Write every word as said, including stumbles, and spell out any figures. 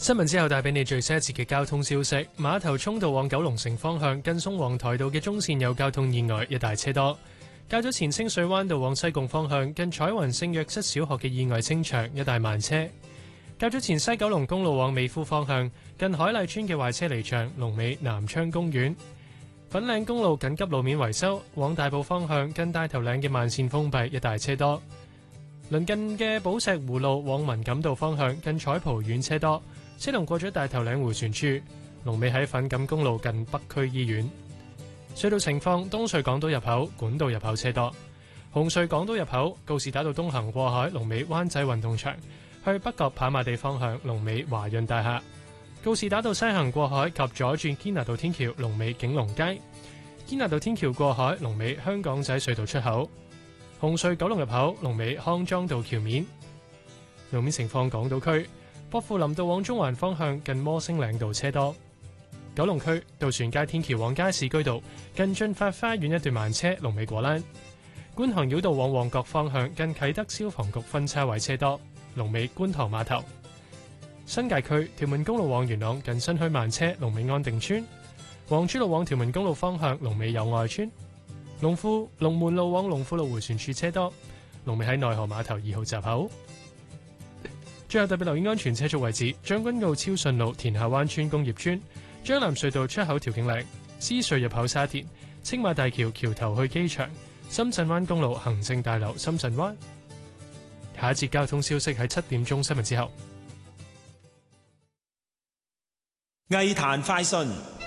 新聞之後帶俾你最新一節嘅交通消息。馬頭涌道往九龍城方向近松皇台道嘅中線有交通意外，一大車多。較早前清水灣道往西貢方向近彩雲聖約瑟小學嘅意外清場，一大慢車。較早前西九龍公路往美孚方向近海麗村嘅壞車離場，龍尾南昌公園。粉嶺公路緊急路面維修，往大埔方向近大頭嶺嘅慢線封閉，一大車多。鄰近嘅寶石湖路往文錦道方向近彩蒲苑車多。車龍過咗大頭嶺迴旋處，龍尾喺粉錦公路近北區醫院。隧道情況：東隧港島入口管道入口車多；紅隧港島入口告士打道東行過海，龍尾灣仔運動場；去北角跑馬地方向，龍尾華潤大廈；告士打道西行過海及左轉堅拿道天橋，龍尾景隆街；堅拿道天橋過海，龍尾香港仔隧道出口；紅隧九龍入口，龍尾康莊道橋面。路面情況：港島區。薄扶林道往中環方向近摩星嶺道車多；九龍區渡船街天橋往加士居道近駿發花園一段慢車，龍尾果欄；觀塘繞道往旺角方向近啟德消防局分叉位車多，龍尾觀塘碼頭；新界區屯門公路往元朗近新墟慢車，龍尾安定村；黃珠路往屯門公路方向龍尾友愛村；龍富龍門路往龍富路迴旋處車多，龍尾喺內河碼頭二號閘口。最後特別留意安全車速位置：將軍澳超順路、田下灣村工業村、將南隧道出口調景嶺、獅隧入口沙田、青馬大橋橋頭去機場、深圳灣公路行政大樓深圳灣。下一節交通消息喺七點鐘新聞之後。 藝壇快訊。